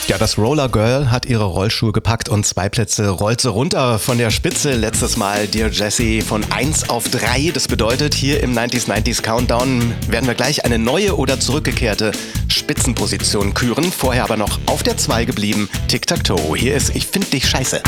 Ja, das Roller Girl hat ihre Rollschuhe gepackt und 2 Plätze rollt sie runter von der Spitze. Letztes Mal Dear Jessie von 1 auf 3. Das bedeutet, hier im 90s Countdown werden wir gleich eine neue oder zurückgekehrte Spitzenposition küren. Vorher aber noch auf der 2 geblieben. Tic-Tac-Toe. Hier ist Ich find dich scheiße.